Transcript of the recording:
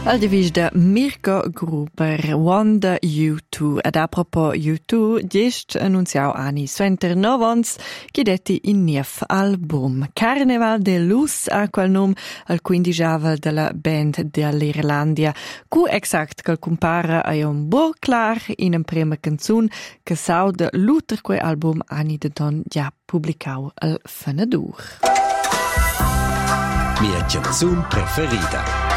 Al divis da Mirko Gruber, Wonder U2. Ed a propos U2, gest annunciau ani suenter novons che detti in nief album. Carnaval de Luz a quel nom al quindisciavel della band dell'Irlandia, cu exact che compara a un bo clar in un prima canzun che sauda l'uter quel album ani de don già publicau al Fenadur. Mia canzun preferita.